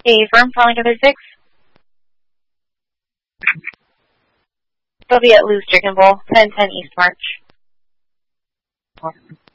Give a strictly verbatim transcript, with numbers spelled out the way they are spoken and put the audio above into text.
firm calling to their six. They'll be at Lou's Chicken Bowl, ten ten East March.